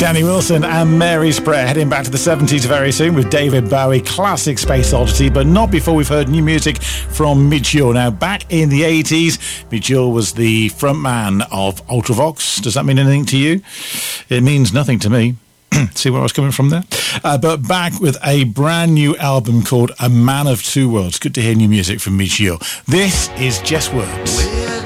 Danny Wilson and Mary's Prayer, heading back to the 70s very soon with David Bowie, classic Space Oddity, but not before we've heard new music from Midge Ure. Now, back in the 80s, Midge Ure was the frontman of Ultravox. Does that mean anything to you? It means nothing to me. See where I was coming from there? But back with a brand new album called A Man of Two Worlds. Good to hear new music from Midge Ure. This is Just Words.